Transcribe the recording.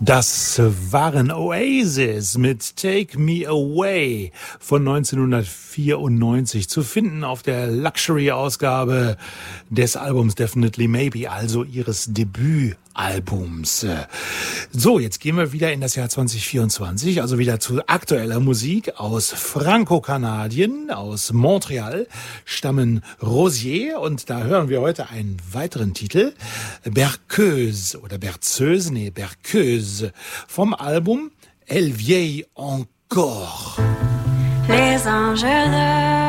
Das waren Oasis mit Take Me Away von 1994 zu finden auf der Luxury-Ausgabe des Albums Definitely Maybe, also ihres Debütalbums. So, jetzt gehen wir wieder in das Jahr 2024, also wieder zu aktueller Musik aus Franco-Kanadien, aus Montreal, stammen Rosier und da hören wir heute einen weiteren Titel, Berceuse oder Berceuse, Berceuse, vom Album Elle vieille encore. Les anges de